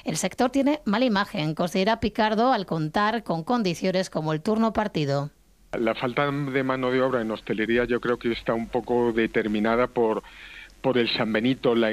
El sector tiene mala imagen, considera Picardo, al contar con condiciones como el turno partido. La falta de mano de obra en hostelería yo creo que está un poco determinada por el San Benito, la